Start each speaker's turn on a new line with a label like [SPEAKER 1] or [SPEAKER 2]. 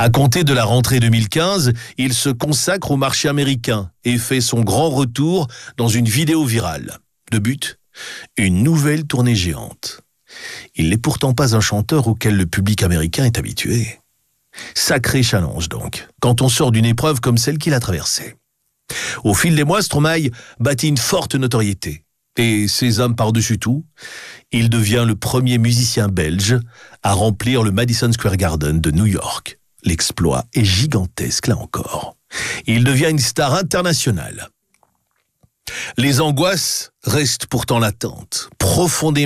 [SPEAKER 1] À compter de la rentrée 2015, il se consacre au marché américain et fait son grand retour dans une vidéo virale. De but, une nouvelle tournée géante. Il n'est pourtant pas un chanteur auquel le public américain est habitué. Sacré challenge donc, quand on sort d'une épreuve comme celle qu'il a traversée. Au fil des mois, Stromae bâtit une forte notoriété. Et sésame par-dessus tout, il devient le premier musicien belge à remplir le Madison Square Garden de New York. L'exploit est gigantesque, là encore. Il devient une star internationale. Les angoisses restent pourtant latentes, profondément